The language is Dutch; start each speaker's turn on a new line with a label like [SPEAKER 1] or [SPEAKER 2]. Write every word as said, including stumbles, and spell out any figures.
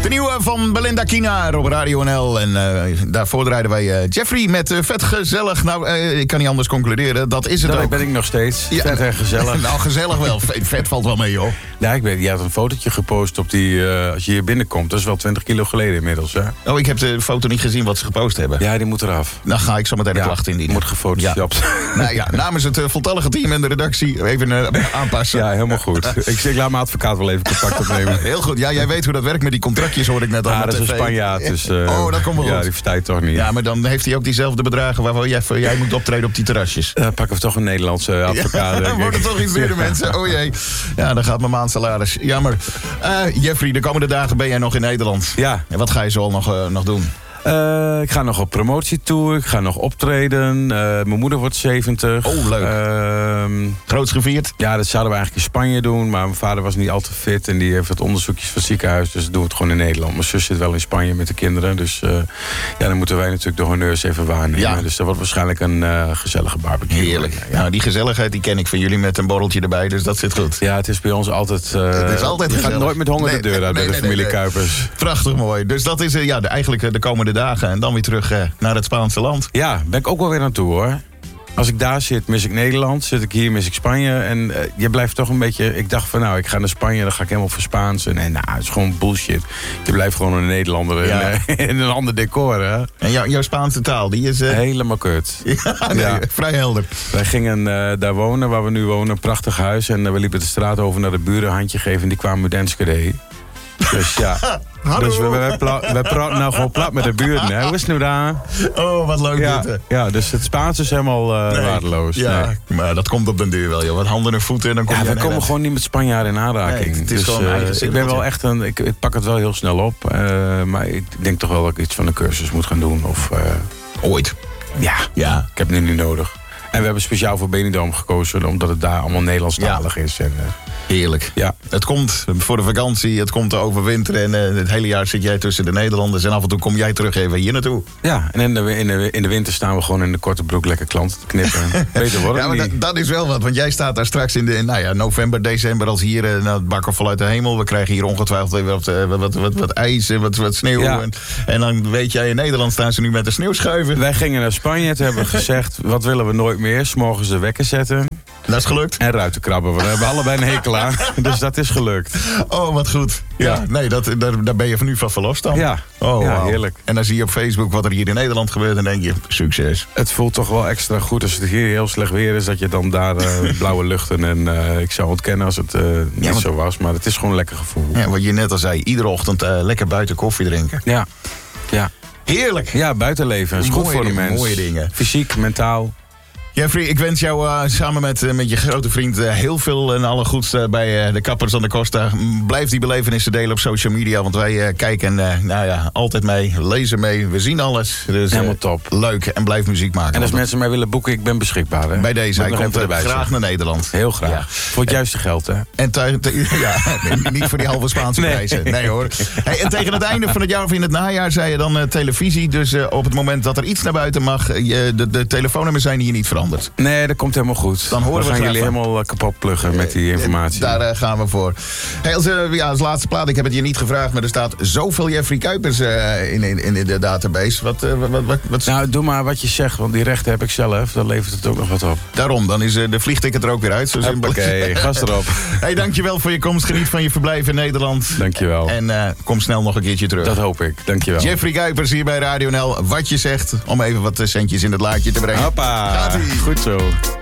[SPEAKER 1] nieuwe van Belinda Kina op Radio N L. En uh, daarvoor draaiden wij uh, Jeffrey met uh, Vet Gezellig. Nou, uh, ik kan niet anders concluderen. Dat is het
[SPEAKER 2] dat
[SPEAKER 1] ook.
[SPEAKER 2] ben ik nog steeds.
[SPEAKER 1] Ja.
[SPEAKER 2] Vet en gezellig.
[SPEAKER 1] Nou, gezellig wel. Vet, vet valt wel mee, joh.
[SPEAKER 2] Ja, ik weet, je had een fotootje gepost op die, uh, als je hier binnenkomt. Dat is wel twintig kilo geleden inmiddels, hè?
[SPEAKER 1] Oh, ik heb de foto niet gezien wat ze gepost hebben.
[SPEAKER 2] Ja, die moet eraf.
[SPEAKER 1] Dan ga ik zo meteen de
[SPEAKER 2] ja,
[SPEAKER 1] klacht indienen.
[SPEAKER 2] Moet gefotoshopt.
[SPEAKER 1] Ja. Nou ja, namens het uh, voltallige team en de redactie even uh, aanpassen.
[SPEAKER 2] Ja, helemaal goed. ik, ik laat mijn advocaat wel even contact opnemen.
[SPEAKER 1] Heel goed. Ja, jij weet hoe dat werkt met die contractjes, hoorde ik net al.
[SPEAKER 2] Ja, dat is een Spanjaard. Dus, uh,
[SPEAKER 1] oh, dat komt wel goed.
[SPEAKER 2] Ja, die versta je toch niet.
[SPEAKER 1] Ja, maar dan heeft hij ook diezelfde bedragen waarvoor jij, jij moet optreden op die terrasjes.
[SPEAKER 2] Uh, pakken we toch een Nederlandse advocaat.
[SPEAKER 1] Ja, dan wordt het toch iets meer, de mensen. Oh jee. Ja, dan gaat mijn maandsalaris. Jammer. Uh, Jeffrey, de komende dagen ben jij nog in Nederland.
[SPEAKER 2] Ja.
[SPEAKER 1] En wat ga je zo al nog, uh, nog doen?
[SPEAKER 2] Uh, ik ga nog op promotietour, ik ga nog optreden. Uh, mijn moeder wordt zeventig.
[SPEAKER 1] Oh, leuk.
[SPEAKER 2] Uh,
[SPEAKER 1] Groots gevierd?
[SPEAKER 2] Ja, dat zouden we eigenlijk in Spanje doen. Maar mijn vader was niet al te fit. En die heeft wat onderzoekjes van het ziekenhuis. Dus doen we het gewoon in Nederland. Mijn zus zit wel in Spanje met de kinderen. Dus uh, ja, dan moeten wij natuurlijk de honneurs even waarnemen. Ja. Dus dat wordt waarschijnlijk een uh, gezellige barbecue.
[SPEAKER 1] Heerlijk. Ja. Nou, die gezelligheid die ken ik van jullie met een borreltje erbij. Dus dat zit goed.
[SPEAKER 2] Ja, het is bij ons altijd... Uh,
[SPEAKER 1] het is altijd
[SPEAKER 2] je
[SPEAKER 1] gezellig.
[SPEAKER 2] gaat nooit met honger nee, de deur uit nee, bij de nee, familie nee, nee. Kuipers.
[SPEAKER 1] Prachtig mooi. Dus dat is uh, ja, de, eigenlijk uh, de komende dagen. En dan weer terug uh, naar het Spaanse land.
[SPEAKER 2] Ja, ben ik ook wel weer naartoe, hoor. Als ik daar zit, mis ik Nederland. Zit ik hier, mis ik Spanje. En uh, je blijft toch een beetje... Ik dacht van, nou, ik ga naar Spanje, dan ga ik helemaal voor Spaans. En, en nou, het is gewoon bullshit. Je blijft gewoon een Nederlander ja. in, uh, in een ander decor, hè.
[SPEAKER 1] En jou, jouw Spaanse taal, die is... Uh...
[SPEAKER 2] Helemaal kut.
[SPEAKER 1] Ja, nee, ja, vrij helder.
[SPEAKER 2] Wij gingen uh, daar wonen, waar we nu wonen. Een prachtig huis. En uh, we liepen de straat over naar de buren, een handje geven. En die kwamen met Enschede. Dus ja...
[SPEAKER 1] Hallo.
[SPEAKER 2] Dus we, we, we, we praten nou gewoon plat met de buren. Hè? Hoe is het nou daar?
[SPEAKER 1] Oh, wat leuk
[SPEAKER 2] ja,
[SPEAKER 1] dit.
[SPEAKER 2] Ja, dus het Spaans is helemaal uh, nee. waardeloos.
[SPEAKER 1] Ja,
[SPEAKER 2] nee.
[SPEAKER 1] Maar dat komt op den duur wel, joh. Wat handen en voeten en dan kom
[SPEAKER 2] ja,
[SPEAKER 1] je...
[SPEAKER 2] we komen net. gewoon niet met Spanjaarden in aanraking.
[SPEAKER 1] Nee, het is
[SPEAKER 2] dus,
[SPEAKER 1] gewoon
[SPEAKER 2] uh, ik ben wel echt een... Ik, ik pak het wel heel snel op. Uh, maar ik denk toch wel dat ik iets van een cursus moet gaan doen. Of, uh,
[SPEAKER 1] Ooit.
[SPEAKER 2] Ja, ja, ik heb het nu niet nodig. En we hebben speciaal voor Benidorm gekozen, omdat het daar allemaal Nederlandstalig ja. is. En, uh,
[SPEAKER 1] Heerlijk.
[SPEAKER 2] Ja.
[SPEAKER 1] Het komt voor de vakantie, het komt te overwinteren. En uh, het hele jaar zit jij tussen de Nederlanders. En af en toe kom jij terug even hier naartoe.
[SPEAKER 2] Ja, en in de, in de, in de winter staan we gewoon in de korte broek lekker klanten te knippen. Beter wordt het
[SPEAKER 1] ja, maar
[SPEAKER 2] niet.
[SPEAKER 1] Dat, dat is wel wat, want jij staat daar straks in de in, nou ja, november, december als hier uh, nou, het bakken voluit de hemel. We krijgen hier ongetwijfeld weer wat, uh, wat, wat, wat ijs en wat, wat sneeuw. Ja. En, en dan weet jij, in Nederland staan ze nu met de sneeuwschuiven.
[SPEAKER 2] Wij gingen naar Spanje, toen hebben we gezegd, wat willen we nooit meer? 's Morgens de wekker zetten.
[SPEAKER 1] Dat is gelukt.
[SPEAKER 2] En ruitenkrabben. We hebben allebei een hekel aan. Dus dat is gelukt.
[SPEAKER 1] Oh, wat goed. Ja, ja. Nee, dat, daar, daar ben je van nu van verlost dan.
[SPEAKER 2] Ja,
[SPEAKER 1] oh,
[SPEAKER 2] ja
[SPEAKER 1] wow.
[SPEAKER 2] heerlijk.
[SPEAKER 1] En dan zie je op Facebook wat er hier in Nederland gebeurt en denk je, succes.
[SPEAKER 2] Het voelt toch wel extra goed als het hier heel slecht weer is, dat je dan daar uh, blauwe luchten en uh, ik zou ontkennen als het uh, niet ja, want, zo was. Maar het is gewoon een lekker gevoel.
[SPEAKER 1] Ja, wat je net al zei, iedere ochtend uh, lekker buiten koffie drinken.
[SPEAKER 2] Ja, ja.
[SPEAKER 1] Heerlijk.
[SPEAKER 2] Ja, buitenleven. Dat is goed voor de mens.
[SPEAKER 1] Mooie dingen.
[SPEAKER 2] Fysiek, mentaal.
[SPEAKER 1] Jeffrey, ik wens jou uh, samen met, uh, met je grote vriend uh, heel veel en alle goeds uh, bij uh, de Kappers aan de Costa. Blijf die belevenissen delen op social media, want wij uh, kijken uh, nou ja, altijd mee, lezen mee, we zien alles. Dus, uh,
[SPEAKER 2] helemaal top.
[SPEAKER 1] Leuk en blijf muziek maken.
[SPEAKER 2] En als mensen mij willen boeken, ik ben beschikbaar. Hè?
[SPEAKER 1] Bij deze, hij komt uh, graag zijn. naar Nederland.
[SPEAKER 2] Heel graag. Ja. Voor het juiste geld, hè? En
[SPEAKER 1] te, te, ja, nee, niet voor die halve Spaanse nee. prijzen. Nee hoor. Hey, en tegen het einde van het jaar of in het najaar zei je dan uh, televisie. Dus uh, op het moment dat er iets naar buiten mag, uh, de, de telefoonnummers zijn hier niet veranderd.
[SPEAKER 2] Nee, dat komt helemaal goed.
[SPEAKER 1] Dan horen
[SPEAKER 2] we,
[SPEAKER 1] we
[SPEAKER 2] gaan jullie
[SPEAKER 1] van.
[SPEAKER 2] helemaal kapot pluggen met die informatie.
[SPEAKER 1] Daar uh, gaan we voor. Hey, als, uh, ja, als laatste plaat, ik heb het je niet gevraagd, maar er staat zoveel Jeffrey Kuipers uh, in, in, in de database. Wat, uh, wat, wat, wat...
[SPEAKER 2] Nou, doe maar wat je zegt, want die rechten heb ik zelf. Dan levert het ook nog wat op.
[SPEAKER 1] Daarom, dan is uh, de vliegticket er ook weer uit.
[SPEAKER 2] Oké, okay, gas erop.
[SPEAKER 1] Hey, dankjewel voor je komst. Geniet van je verblijf in Nederland.
[SPEAKER 2] Dankjewel.
[SPEAKER 1] En uh, kom snel nog een keertje terug.
[SPEAKER 2] Dat hoop ik, dankjewel.
[SPEAKER 1] Jeffrey Kuipers hier bij Radio N L. Wat je zegt, om even wat centjes in het laadje te brengen.
[SPEAKER 2] Hoppa, goed zo.